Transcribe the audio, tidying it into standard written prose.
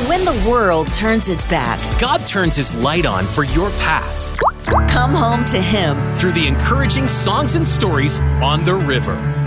When the world turns its back, God turns His light on for your path come home to Him. through the encouraging songs and stories on the river.